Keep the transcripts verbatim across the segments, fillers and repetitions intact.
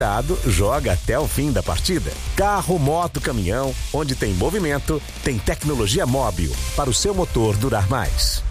joga até o fim da partida. Carro, moto, caminhão, onde tem movimento, tem tecnologia móvel para o seu motor durar mais.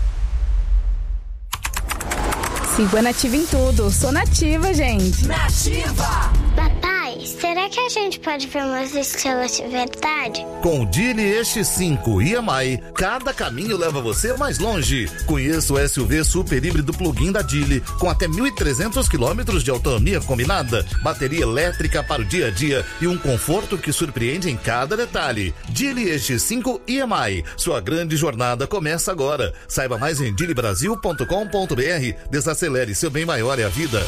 Sigo a Nativa em tudo. Sou nativa, gente. Nativa! Papai, será que a gente pode ver umas estrelas de verdade? Com o Dili E X cinco e M I, cada caminho leva você mais longe. Conheça o S U V super híbrido plug-in da Dili, com até mil e trezentos quilômetros de autonomia combinada, bateria elétrica para o dia a dia e um conforto que surpreende em cada detalhe. Dili E X cinco e M I, sua grande jornada começa agora. Saiba mais em dili brasil ponto com ponto b r. Desacelere, seu bem maior é a vida.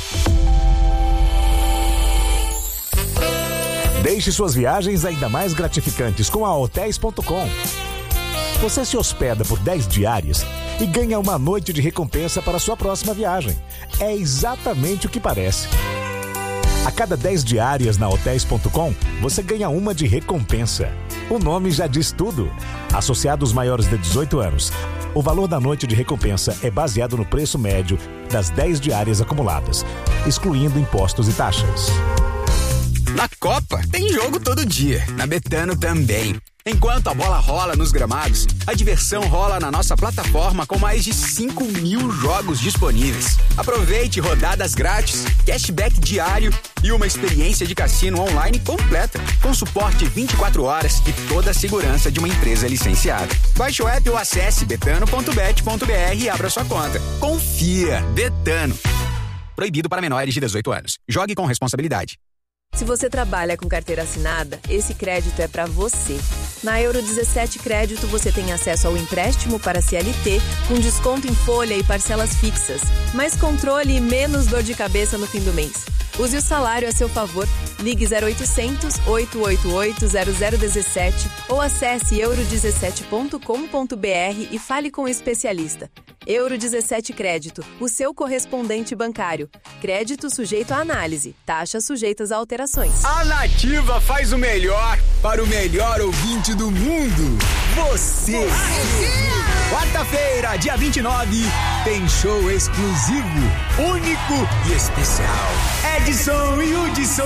Deixe suas viagens ainda mais gratificantes com a hotéis ponto com. Você se hospeda por dez diárias e ganha uma noite de recompensa para a sua próxima viagem. É exatamente o que parece. A cada dez diárias na hotéis ponto com, você ganha uma de recompensa. O nome já diz tudo. Associados maiores de dezoito anos. O valor da noite de recompensa é baseado no preço médio das dez diárias acumuladas, excluindo impostos e taxas. Na Copa, tem jogo todo dia. Na Betano também. Enquanto a bola rola nos gramados, a diversão rola na nossa plataforma com mais de cinco mil jogos disponíveis. Aproveite rodadas grátis, cashback diário e uma experiência de cassino online completa, com suporte vinte e quatro horas e toda a segurança de uma empresa licenciada. Baixe o app ou acesse betano ponto bet ponto b r e abra sua conta. Confia, Betano. Proibido para menores de dezoito anos. Jogue com responsabilidade. Se você trabalha com carteira assinada, esse crédito é para você. Na Euro dezessete Crédito, você tem acesso ao empréstimo para C L T, com desconto em folha e parcelas fixas. Mais controle e menos dor de cabeça no fim do mês. Use o salário a seu favor. Ligue zero oitocentos, oito oito oito, zero zero um sete ou acesse euro dezessete ponto com ponto b r e fale com o especialista. Euro dezessete Crédito, o seu correspondente bancário. Crédito sujeito à análise. Taxas sujeitas a alterações. A Nativa faz o melhor para o melhor ouvinte do mundo. Você. Quarta-feira, dia vinte e nove, tem show exclusivo, único e especial. Edson e Hudson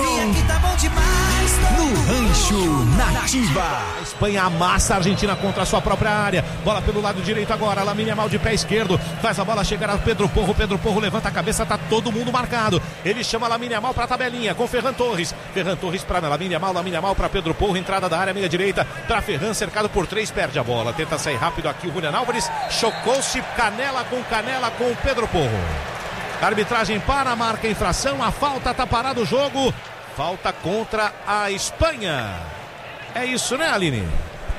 no Rancho Nativa. A Espanha amassa a Argentina contra a sua própria área. Bola pelo lado direito agora. Lamine Yamal de pé esquerdo. Faz a bola chegar a Pedro Porro. Pedro Porro levanta a cabeça. Tá todo mundo marcado. Ele chama Lamine Yamal pra tabelinha com Ferran Torres. Ferran Torres pra Lamine Yamal. Lamine Yamal pra Pedro Porro. Entrada da área meia direita pra Ferran. Cercado por três. Perde a bola. Tenta sair rápido aqui o Julián Álvares. Chocou-se canela com canela com o Pedro Porro. A arbitragem para, marca a infração. A falta tá parado o jogo. Falta contra a Espanha. É isso, né, Aline?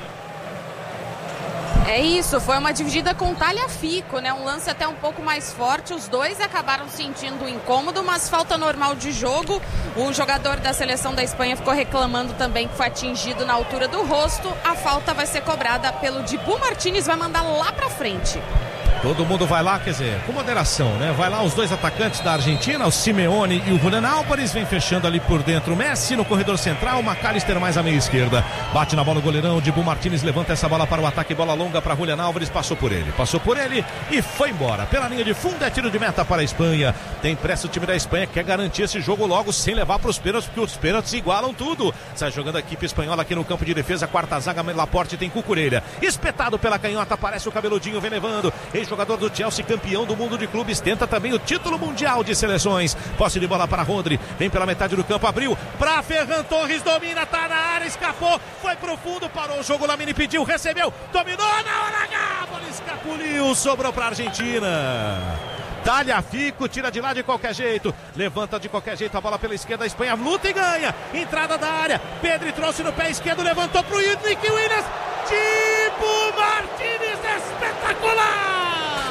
É isso, foi uma dividida com talha-fico, né? Um lance até um pouco mais forte. Os dois acabaram sentindo um incômodo, mas falta normal de jogo. O jogador da seleção da Espanha ficou reclamando também que foi atingido na altura do rosto. A falta vai ser cobrada pelo Dibu Martínez, vai mandar lá pra frente. Todo mundo vai lá, quer dizer, com moderação, né? Vai lá os dois atacantes da Argentina, o Simeone e o Julián Álvares, vem fechando ali por dentro o Messi no corredor central, o McAllister mais à meia esquerda. Bate na bola o goleirão, Dibu Martínez levanta essa bola para o ataque, bola longa para Julián Álvares, passou por ele, passou por ele e foi embora. Pela linha de fundo é tiro de meta para a Espanha. Tem pressa o time da Espanha, quer garantir esse jogo logo sem levar para os pênaltis, porque os pênaltis igualam tudo. Sai jogando a equipe espanhola aqui no campo de defesa, quarta zaga, Laporte tem Cucurella. Espetado pela canhota, aparece o cabeludinho, vem levando. Ex-jogador do Chelsea, campeão do mundo de clubes, tenta também o título mundial de seleções. Posse de bola para Rodri, vem pela metade do campo, abriu para Ferran Torres, domina, tá na área, escapou, foi pro fundo, parou o jogo, Lamine pediu, recebeu, dominou na hora H, bola escapuliu, sobrou pra Argentina. Talha-fico, tira de lá de qualquer jeito, levanta de qualquer jeito a bola pela esquerda, a Espanha luta e ganha, entrada da área, Pedri trouxe no pé esquerdo, levantou pro Nick Williams, Dibu Martínez, espetacular!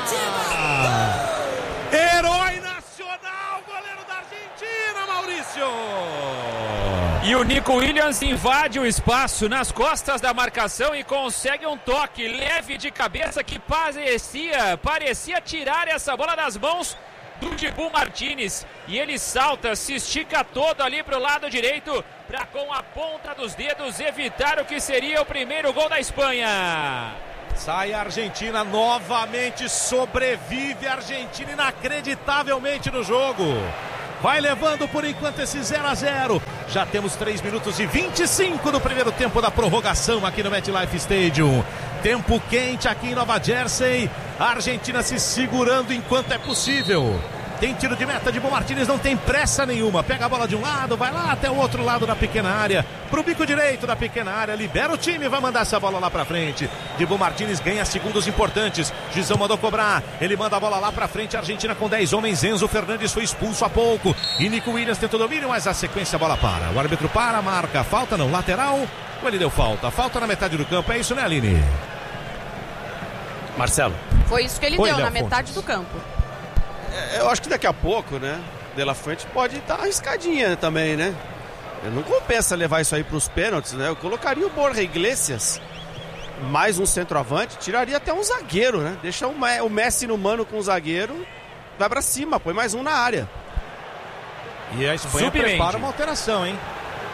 Herói nacional, goleiro da Argentina, Maurício! E o Nico Williams invade o espaço nas costas da marcação e consegue um toque leve de cabeça que parecia, parecia tirar essa bola das mãos do Dibu Martínez. E ele salta, se estica todo ali para o lado direito para com a ponta dos dedos evitar o que seria o primeiro gol da Espanha. Sai a Argentina novamente, sobrevive a Argentina inacreditavelmente no jogo. vai levando por enquanto esse zero a zero. Já temos três minutos e vinte e cinco do primeiro tempo da prorrogação aqui no MetLife Stadium. Tempo quente aqui em Nova Jersey. A Argentina se segurando enquanto é possível. Tem tiro de meta, Dibu Martínez não tem pressa nenhuma. Pega a bola de um lado, vai lá até o outro lado da pequena área, pro bico direito da pequena área, libera o time, vai mandar essa bola lá pra frente. Dibu Martínez ganha segundos importantes. Gizão mandou cobrar, ele manda a bola lá pra frente. A Argentina com dez homens. Enzo Fernandes foi expulso há pouco e Nico Williams tentou domínio, mas a sequência a bola para. O árbitro para, marca falta não, lateral, ou ele deu falta? Falta na metade do campo, é isso, né, Aline? Marcelo. Foi isso que ele Oi, deu, Léo na Fontes. metade do campo. Eu acho que daqui a pouco, né, De La Fuente pode estar arriscadinha também, né? Não compensa levar isso aí para os pênaltis, né? Eu colocaria o Borja Iglesias, mais um centroavante, tiraria até um zagueiro, né? Deixa o Messi no mano com o zagueiro, vai para cima, põe mais um na área. E a Espanha prepara uma alteração, hein?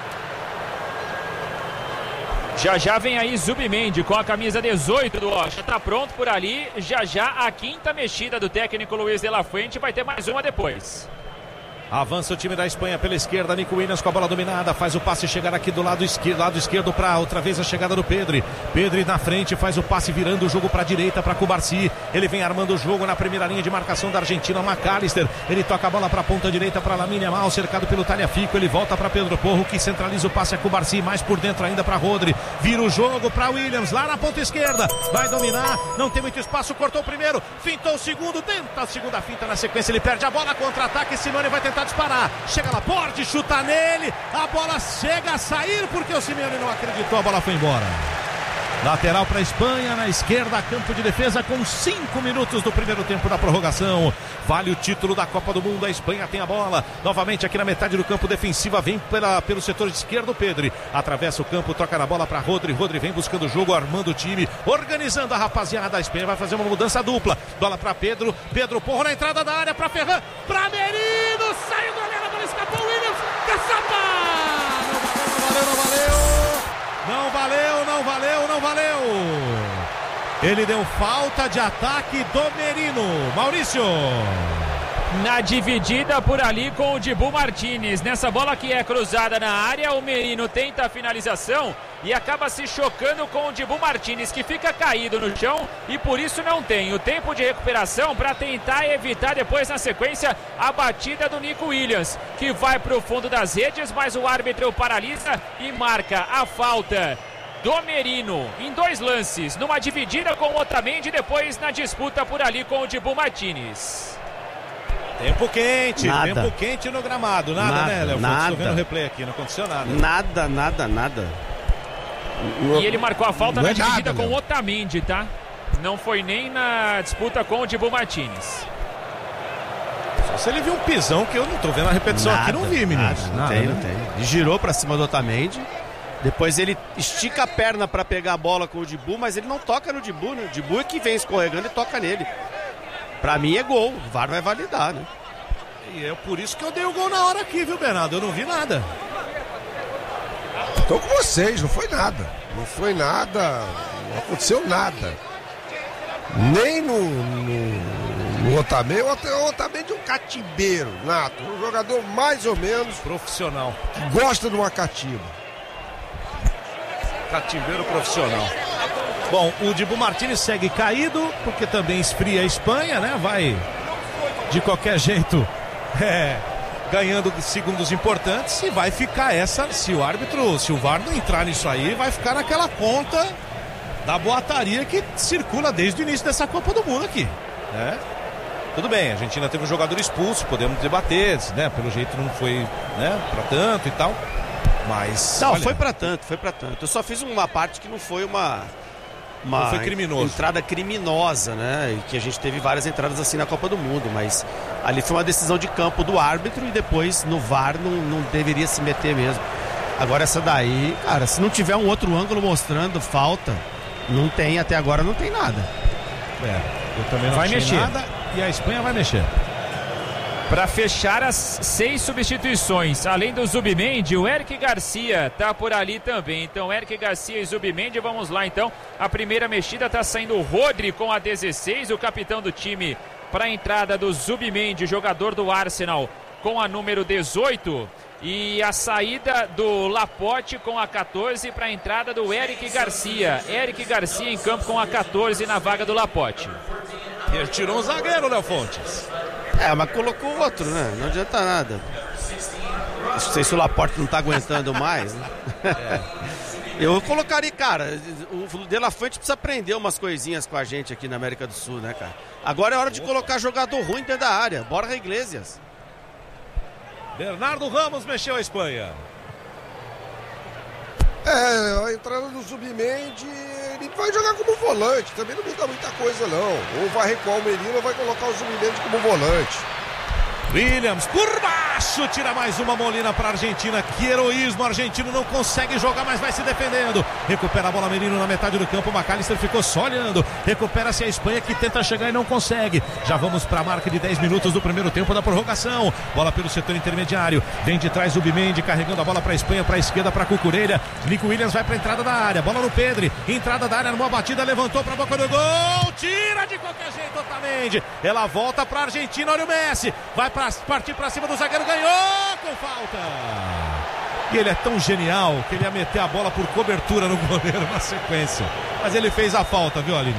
Já já vem aí Zubimendi com a camisa dezoito do Rocha. Tá pronto por ali. Já já a quinta mexida do técnico Luiz de la Fuente. Vai ter mais uma depois. Avança o time da Espanha pela esquerda, Nico Williams com a bola dominada, faz o passe chegar aqui do lado esquerdo, lado esquerdo para outra vez a chegada do Pedri. Pedri na frente, faz o passe virando o jogo para a direita para Cubarsi. Ele vem armando o jogo na primeira linha de marcação da Argentina, McAllister. Ele toca a bola para a ponta direita para Lamine Yamal, cercado pelo Tagliafico. Ele volta para Pedro Porro, que centraliza o passe a Cubarsi, mais por dentro ainda para Rodri. Vira o jogo para Williams, lá na ponta esquerda. Vai dominar, não tem muito espaço, cortou o primeiro, fintou o segundo, tenta a segunda finta na sequência, ele perde a bola, contra-ataque, Simone vai tentar disparar, chega Laporte, chuta nele, a bola chega a sair porque o Simeone não acreditou, a bola foi embora. Lateral para a Espanha, na esquerda, campo de defesa com cinco minutos do primeiro tempo da prorrogação. Vale o título da Copa do Mundo, a Espanha tem a bola. Novamente aqui na metade do campo defensiva, vem pela, pelo setor esquerdo, Pedri. Atravessa o campo, toca na bola para Rodri. Rodri vem buscando o jogo, armando o time, organizando a rapaziada. A Espanha vai fazer uma mudança dupla. Bola para Pedro, Pedro Porro na entrada da área para Ferran, para Merino, sai o goleiro, a bola escapou, Williams, caçapa! Não valeu, não valeu. Não valeu, não valeu, não valeu. Ele deu falta de ataque do Merino. Maurício. Na dividida por ali com o Dibu Martínez. Nessa bola que é cruzada na área, o Merino tenta a finalização e acaba se chocando com o Dibu Martínez, que fica caído no chão e por isso não tem o tempo de recuperação para tentar evitar depois na sequência a batida do Nico Williams, que vai para o fundo das redes, mas o árbitro paralisa e marca a falta do Merino em dois lances, numa dividida com o Otamendi, depois na disputa por ali com o Dibu Martínez. Tempo quente, nada. tempo quente no gramado, nada, nada né, Léo? Nada. Estou vendo o replay aqui, não aconteceu nada. Nada, nada, nada. E ele marcou a falta não na é dividida nada, com meu. o Otamendi, tá? Não foi nem na disputa com o Dibu Martínez. Só se ele viu um pisão que eu não tô vendo a repetição Nada, aqui, não vi, meninos. Nada, não Nada, tem, né? não tem. Ele girou pra cima do Otamendi. Depois ele estica a perna pra pegar a bola com o Dibu, mas ele não toca no Dibu, né? O Dibu é que vem escorregando e toca nele. Pra mim é gol, o V A R vai validar, né? E é por isso que eu dei o gol na hora aqui, viu, Bernardo? Eu não vi nada. Tô com vocês, não foi nada. Não foi nada, não aconteceu nada. Nem no, no, no Otamendi, o Otamendi é um catimbeiro, nato. Um jogador mais ou menos profissional, que gosta de uma catimba. Cativeiro profissional. Bom, o Dibu Martínez segue caído, porque também esfria a Espanha, né? Vai, de qualquer jeito, é, ganhando segundos importantes e vai ficar essa, se o árbitro, se o V A R não entrar nisso aí, vai ficar naquela conta da boataria que circula desde o início dessa Copa do Mundo aqui, né? Tudo bem, a Argentina teve um jogador expulso, podemos debater, né? Pelo jeito não foi, né, pra tanto e tal. Mas não, olha, foi pra tanto, foi pra tanto. Eu só fiz uma parte que não foi uma, uma não foi criminoso. entrada criminosa, né? E que a gente teve várias entradas assim na Copa do Mundo, mas ali foi uma decisão de campo do árbitro e depois no V A R não, não deveria se meter mesmo. Agora essa daí, cara, se não tiver um outro ângulo mostrando falta, não tem, até agora não tem nada. É, eu também não vai achei mexer. nada e a Espanha vai mexer. Para fechar as seis substituições, além do Zubimendi, o Eric Garcia tá por ali também. Então, Eric Garcia e Zubimendi, vamos lá então. A primeira mexida tá saindo o Rodri com a dezesseis, o capitão do time, para a entrada do Zubimendi, jogador do Arsenal, com a número dezoito. E a saída do Laporte com a catorze para a entrada do Eric Garcia. Eric Garcia em campo com a catorze na vaga do Laporte. Ele tirou um zagueiro, Léo Fontes. É, mas colocou outro, né? Não adianta nada. Não sei se o Laporte não tá aguentando mais, né? É. Eu colocaria, cara, o De La Fuente precisa aprender umas coisinhas com a gente aqui na América do Sul, né, cara? Agora é hora de colocar jogador ruim dentro da área. Borja Iglesias. Bernardo Ramos mexeu a Espanha. É, a entrada do Zubimendi, ele vai jogar como volante, também não muda muita coisa não. Ou vai recuar o Merino ou vai colocar o Zubimendi como volante. Williams por baixo, tira mais uma Molina para a Argentina. Que heroísmo, o argentino não consegue jogar, mas vai se defendendo. Recupera a bola Merino na metade do campo, McAllister ficou só olhando. Recupera-se a Espanha que tenta chegar e não consegue. Já vamos para a marca de dez minutos do primeiro tempo da prorrogação. Bola pelo setor intermediário, vem de trás o Bimendi, carregando a bola para a Espanha, para a esquerda, para Cucurella. Nico Williams vai para a entrada da área, bola no Pedri, entrada da área, numa batida, levantou para a boca do gol, tira de qualquer jeito Otamendi. Ela volta para a Argentina, olha o Messi, vai para partir para cima do zagueiro, ganhou com falta. E ele é tão genial que ele ia meter a bola por cobertura no goleiro na sequência. Mas ele fez a falta, viu, Aline?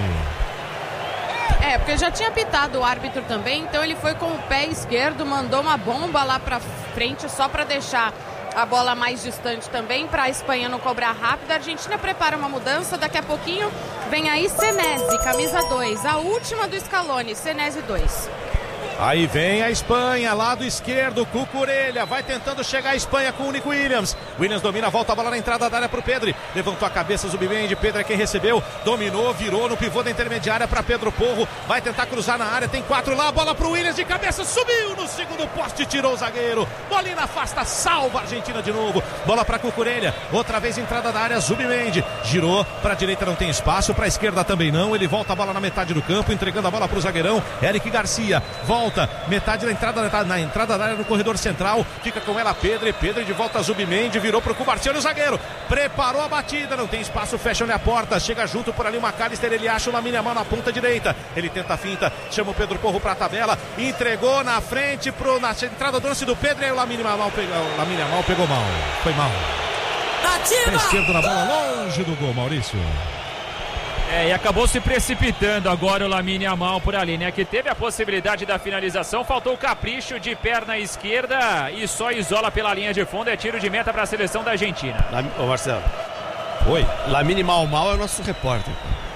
É, porque já tinha pitado o árbitro também, então ele foi com o pé esquerdo, mandou uma bomba lá pra frente só para deixar a bola mais distante também, para a Espanha não cobrar rápido. A Argentina prepara uma mudança, daqui a pouquinho vem aí Senesi, camisa dois, a última do Scaloni, Senesi dois. Aí vem a Espanha, lado esquerdo, Cucurella, vai tentando chegar a Espanha com o Nico Williams. Williams domina, volta a bola na entrada da área pro Pedri. Levantou a cabeça, Zubimendi, Pedro é quem recebeu, dominou, virou no pivô da intermediária para Pedro Porro. Vai tentar cruzar na área, tem quatro lá, bola pro Williams de cabeça, subiu no segundo poste, tirou o zagueiro. Molina afasta, salva a Argentina de novo. Bola para Cucurella, outra vez entrada da área, Zubimendi. Girou, para a direita não tem espaço, para a esquerda também não. Ele volta a bola na metade do campo, entregando a bola pro zagueirão, Eric Garcia. Volta. Metade da entrada, na entrada da área no corredor central, fica com ela Pedro, Pedro de volta a Zubimendi, virou pro Cubarciano, o zagueiro, preparou a batida, não tem espaço, fecha-lhe a porta, chega junto por ali o McAllister, ele acha o Lamine Yamal na ponta direita, ele tenta a finta, chama o Pedro Porro pra tabela, entregou na frente, pro, na entrada do lance do Pedro, e aí o Lamine Yamal pegou, o Lamine Yamal pegou mal, foi mal. Pé esquerdo na bola, longe do gol, Maurício. É, e acabou se precipitando agora o Lamine Yamal por ali, né? Que teve a possibilidade da finalização, faltou o capricho de perna esquerda e só isola pela linha de fundo, é tiro de meta para a seleção da Argentina. Lam... Ô Marcelo. Oi. Lamine Mal Mal é o nosso repórter.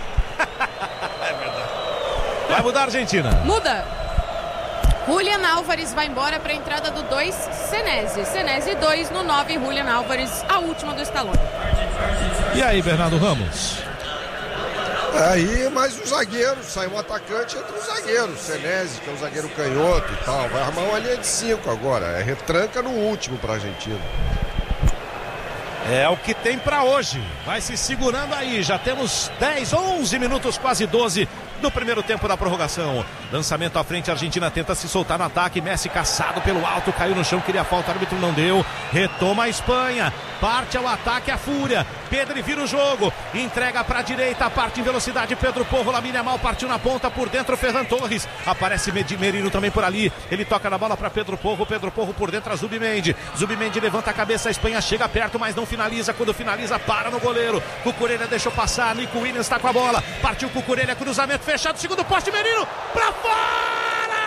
É verdade. Vai mudar a Argentina. Muda. Julian Álvares vai embora para a entrada do dois, Senesi. Senesi dois no nove, Julian Álvares, a última do Scaloni. E aí, Bernardo Ramos? Aí mais um zagueiro, sai um atacante entre os zagueiros, Senesi, que é um zagueiro canhoto e tal, vai armar uma linha de cinco agora, é retranca no último para a Argentina. É o que tem para hoje, vai se segurando aí, já temos dez, onze minutos, quase doze do primeiro tempo da prorrogação. Lançamento à frente, a Argentina tenta se soltar no ataque, Messi caçado pelo alto, caiu no chão, queria falta, o árbitro não deu, retoma a Espanha, parte ao ataque a fúria, Pedro vira o jogo, entrega para a direita, parte em velocidade, Pedro Porro, Lamine Yamal partiu na ponta, por dentro Ferran Torres, aparece Merino também por ali, ele toca na bola para Pedro Porro, Pedro Porro por dentro a Zubimendi, Zubimendi levanta a cabeça, a Espanha chega perto, mas não finaliza, quando finaliza para no goleiro, Cucurella deixou passar, Nico Williams está com a bola, partiu Cucurella, cruzamento fechado, segundo poste, Merino, pra fora!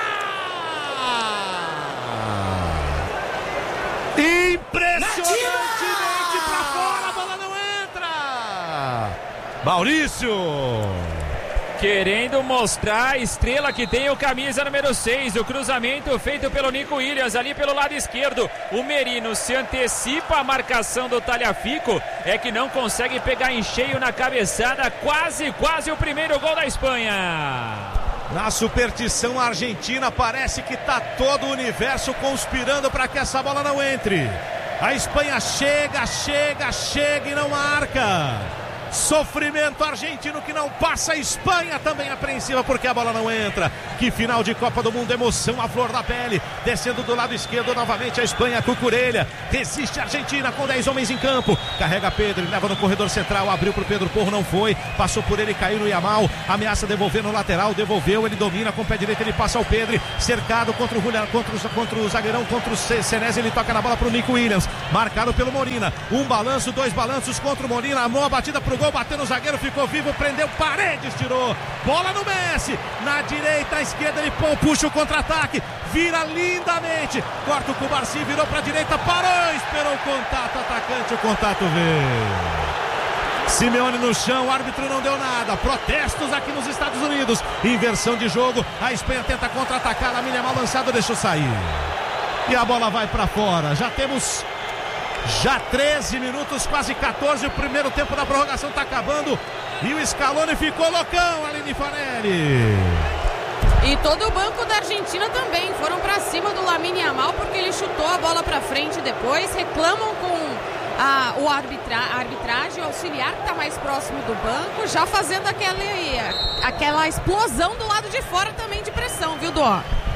Impressionantemente pra fora, a bola não entra! Maurício! Querendo mostrar a estrela que tem o camisa número seis, o cruzamento feito pelo Nico Williams ali pelo lado esquerdo, o Merino se antecipa a marcação do Tagliafico, é que não consegue pegar em cheio na cabeçada, quase, quase o primeiro gol da Espanha. Na superstição argentina parece que está todo o universo conspirando para que essa bola não entre. A Espanha chega, chega, chega e não marca. Sofrimento argentino que não passa. A Espanha também apreensiva porque a bola não entra. Que final de Copa do Mundo, emoção à flor da pele. Descendo do lado esquerdo novamente a Espanha, Cucurella. Resiste a Argentina com dez homens em campo. Carrega Pedro, leva no corredor central. Abriu pro Pedro Porro, não foi. Passou por ele, caiu no Yamal. Ameaça devolver no lateral, devolveu. Ele domina com o pé direito, ele passa ao Pedro. Cercado contra o, contra o, contra o zagueirão, contra o Senesi. Ele toca na bola pro Nico Williams. Marcado pelo Molina. Um balanço, dois balanços contra o Molina. Amou a batida pro gol, bateu no zagueiro, ficou vivo, prendeu Paredes, tirou. Bola no Messi. Na direita, à esquerda, ele puxa o contra-ataque. Vira lindamente. Corta o Cubarsi, virou pra direita, parou, esperou o contato, atacante, o contato veio. Simeone no chão, o árbitro não deu nada. Protestos aqui nos Estados Unidos. Inversão de jogo. A Espanha tenta contra-atacar. Lamine Yamal lançado, deixou sair. E a bola vai pra fora. Já temos já treze minutos, quase quatorze. O primeiro tempo da prorrogação está acabando. E o Scaloni ficou loucão, Aline Fanelli. E todo o banco da Argentina também foram pra cima do Lamine Yamal porque ele chutou a bola pra frente depois. Reclamam com a, o arbitra, a arbitragem, o auxiliar que tá mais próximo do banco, já fazendo aquela, aquela explosão do lado de fora também de pressão, viu, Dó?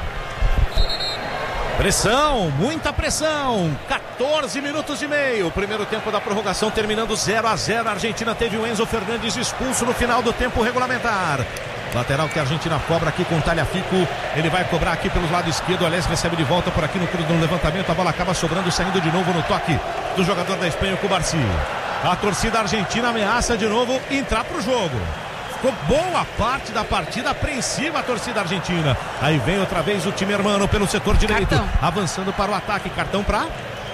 Pressão, muita pressão. quatorze minutos e meio. Primeiro tempo da prorrogação terminando zero a zero. A Argentina teve o Enzo Fernandes expulso no final do tempo regulamentar. Lateral que a Argentina cobra aqui com o Tagliafico. Ele vai cobrar aqui pelo lado esquerdo. Aliás, recebe de volta por aqui no, no levantamento. A bola acaba sobrando, saindo de novo no toque do jogador da Espanha, o Cubarsi. A torcida argentina ameaça de novo entrar pro jogo. Ficou boa parte da partida apreensiva a torcida argentina. Aí vem outra vez o time hermano pelo setor direito. Cartão. Avançando para o ataque. Cartão para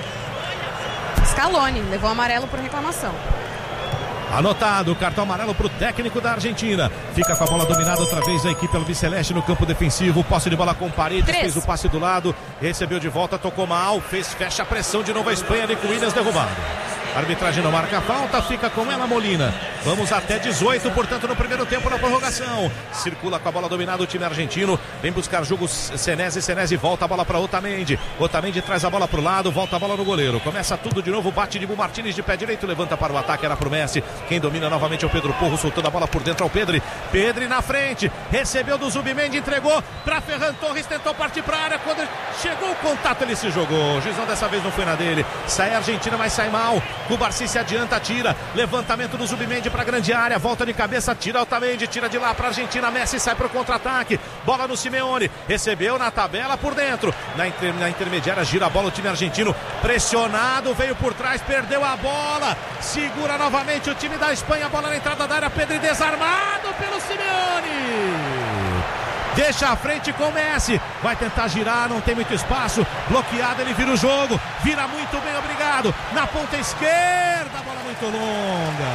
Scaloni. Levou amarelo por reclamação. Anotado, cartão amarelo para o técnico da Argentina. Fica com a bola dominada outra vez a equipe albiceleste no campo defensivo. Posse de bola com Paredes, Três. Fez o passe do lado, recebeu de volta, tocou mal, fez, fecha a pressão de novo a Espanha, Nico Williams derrubado. A arbitragem não marca a falta, fica com ela Molina. Vamos até dezoito, portanto, no primeiro tempo da prorrogação. Circula com a bola dominada o time argentino. Vem buscar jogo Senesi, Senesi volta a bola para Otamendi. Otamendi traz a bola para o lado, volta a bola no goleiro. Começa tudo de novo, bate de Bu Martínez de pé direito, levanta para o ataque, era pro Messi. Quem domina novamente é o Pedro Porro, soltando a bola por dentro ao Pedro. Pedro na frente, recebeu do Zubimendi, entregou para Ferran Torres, tentou partir para a área. Quando chegou o contato, ele se jogou. O Gizão dessa vez não foi na dele. Sai a Argentina, mas sai mal. O Barci se adianta, tira. Levantamento do Zubimendi para a grande área. Volta de cabeça, tira Otamendi, tira de lá para a Argentina. Messi sai para o contra-ataque. Bola no Simeone. Recebeu na tabela por dentro. Na, inter, na intermediária, gira a bola o time argentino. Pressionado, veio por trás, perdeu a bola. Segura novamente o time da Espanha. Bola na entrada da área. Pedro desarmado pelo Simeone. Deixa a frente com o Messi. Vai tentar girar, não tem muito espaço. Bloqueado, ele vira o jogo. Vira muito bem, obrigado. Na ponta esquerda, bola muito longa.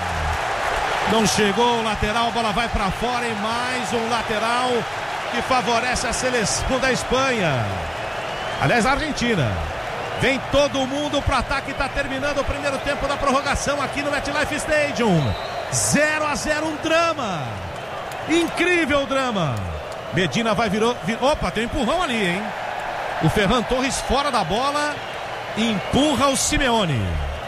Não chegou o lateral, a bola vai para fora e mais um lateral que favorece a seleção da Espanha. Aliás, a Argentina. Vem todo mundo pro ataque, está terminando o primeiro tempo da prorrogação aqui no MetLife Stadium. zero a zero, um drama. Incrível drama. Medina vai virou, virou. Opa, tem um empurrão ali, hein? O Ferran Torres fora da bola. Empurra o Simeone.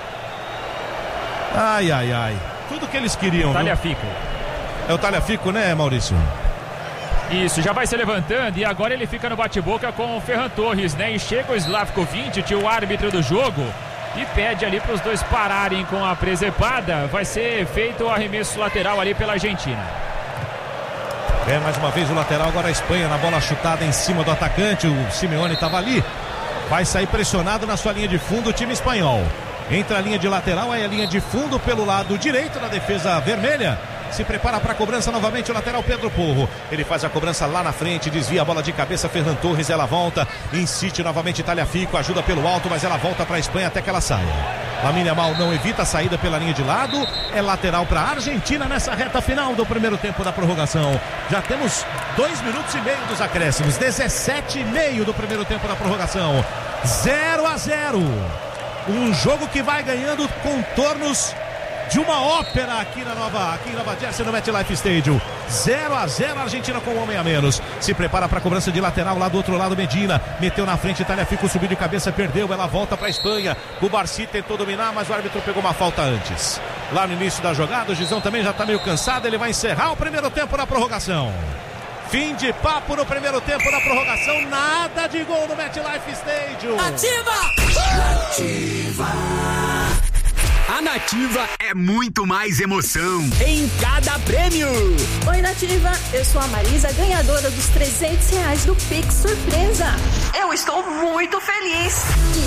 Ai, ai, ai. Tudo que eles queriam. Tagliafico. É o Tagliafico, né, Maurício? Isso, já vai se levantando e agora ele fica no bate-boca com o Ferran Torres, né? E chega o Slavko Vincic, o árbitro do jogo, e pede ali para os dois pararem com a presepada. Vai ser feito o arremesso lateral ali pela Argentina. É, mais uma vez o lateral, agora a Espanha na bola chutada em cima do atacante. O Simeone estava ali. Vai sair pressionado na sua linha de fundo o time espanhol. Entra a linha de lateral, aí a linha de fundo pelo lado direito da defesa vermelha. Se prepara para a cobrança novamente o lateral Pedro Porro. Ele faz a cobrança lá na frente, desvia a bola de cabeça, Ferran Torres, ela volta, insiste novamente Tagliafico, ajuda pelo alto, mas ela volta para a Espanha até que ela saia. Lamine Yamal não evita a saída pela linha de lado, é lateral para a Argentina nessa reta final do primeiro tempo da prorrogação. Já temos dois minutos e meio dos acréscimos, dezessete e meio do primeiro tempo da prorrogação. zero a zero. Um jogo que vai ganhando contornos de uma ópera aqui na Nova, aqui em Nova Jersey, no MetLife Stadium. zero a zero, Argentina com um homem a menos. Se prepara para a cobrança de lateral lá do outro lado, Medina. Meteu na frente, Tagliafico subiu de cabeça, perdeu. Ela volta para a Espanha. O Barci tentou dominar, mas o árbitro pegou uma falta antes. lá no início da jogada. O Gizão também já está meio cansado. Ele vai encerrar o primeiro tempo na prorrogação. Fim de papo no primeiro tempo na prorrogação. Nada de gol no MetLife Stadium. Ativa! Ativa! A Nativa é muito mais emoção em cada prêmio. Oi, Nativa, eu sou a Marisa, ganhadora dos trezentos reais do Pix Surpresa. Eu estou muito feliz.